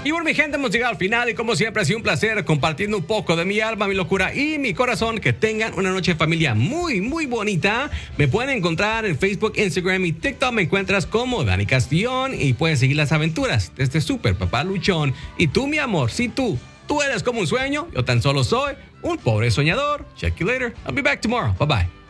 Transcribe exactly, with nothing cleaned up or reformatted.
Y bueno, mi gente, hemos llegado al final y como siempre ha sido un placer compartiendo un poco de mi alma, mi locura y mi corazón. Que tengan una noche de familia muy, muy bonita. Me pueden encontrar en Facebook, Instagram y TikTok. Me encuentras como Dani Castillón y puedes seguir las aventuras de este super papá luchón. Y tú, mi amor, si tú, tú eres como un sueño, yo tan solo soy un pobre soñador. Check you later. I'll be back tomorrow. Bye bye.